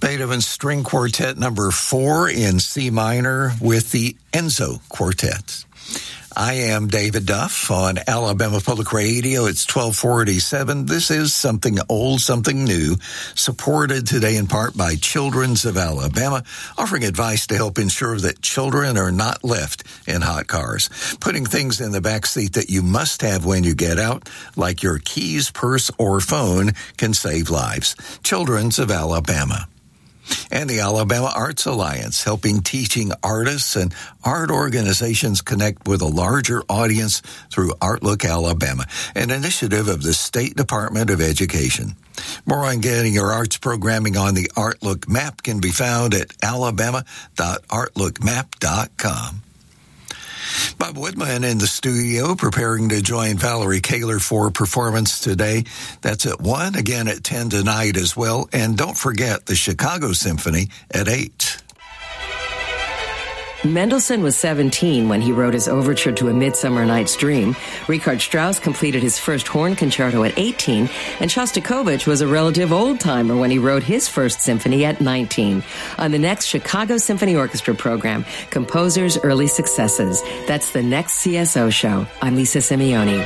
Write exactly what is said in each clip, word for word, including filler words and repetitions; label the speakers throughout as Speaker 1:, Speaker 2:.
Speaker 1: Beethoven String Quartet number four in C minor with the Enzo Quartet. I am David Duff on Alabama Public Radio. It's twelve forty-seven. This is Something Old, Something New, supported today in part by Children's of Alabama, offering advice to help ensure that children are not left in hot cars. Putting things in the back seat that you must have when you get out, like your keys, purse, or phone, can save lives. Children's of Alabama. And the Alabama Arts Alliance, helping teaching artists and art organizations connect with a larger audience through Artlook Alabama, an initiative of the State Department of Education. More on getting your arts programming on the Artlook map can be found at alabama dot artlook map dot com. Bob Woodman in the studio, preparing to join Valerie Kaler for performance today. That's at one, again at ten tonight as well. And don't forget the Chicago Symphony at eight.
Speaker 2: Mendelssohn was seventeen when he wrote his overture to A Midsummer Night's Dream. Richard Strauss completed his first horn concerto at eighteen, and Shostakovich was a relative old-timer when he wrote his first symphony at nineteen. On the next Chicago Symphony Orchestra program, Composers' Early Successes. That's the next C S O show. I'm Lisa Simeone.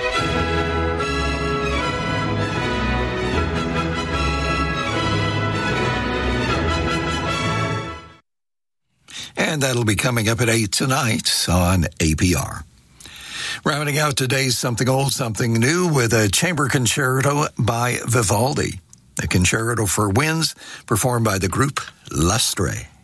Speaker 1: And that'll be coming up at eight tonight on A P R. Rounding out today's Something Old, Something New with a chamber concerto by Vivaldi. A concerto for winds performed by the group Lustre.